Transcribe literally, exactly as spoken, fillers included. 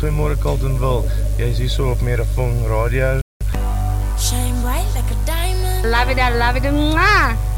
Goeiemôre Carletonville. Jy is hier so op Megaphone Radio. Shine bright like a diamond. Love it, I love it, mwah!